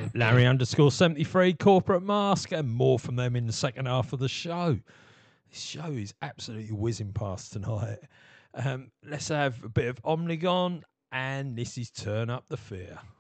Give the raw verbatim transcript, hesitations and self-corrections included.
Larry underscore seventy-three, Corporate Mask, and more from them in the second half of the show. This show is absolutely whizzing past tonight. Um, let's have a bit of Omnigon, and this is Turn Up the Fear.